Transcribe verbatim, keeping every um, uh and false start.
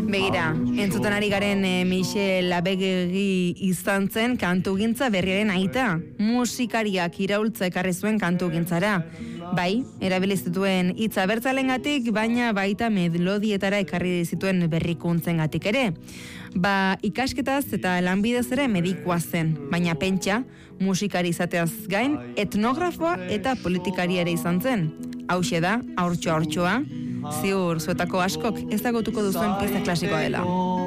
Begira, entzuten ari garen e, Michel Abegegi izan zen kantugintza berriaren aita. Musikariak iraultza ekarri zuen kantugintzara. Bai, erabili zituen hitz abertzalengatik, baina baita melodietara ekarri zituen berrikuntzengatik ere. Ba, ikasketaz eta lanbidez ere medikua zen, baina pentsa, musikari izateaz gain, etnografoa eta politikari ere izan zen. Hauxe da, haurtxoa haurtxoa, ziur zuetako askok ezagutuko duzuen pieza klasikoa dela.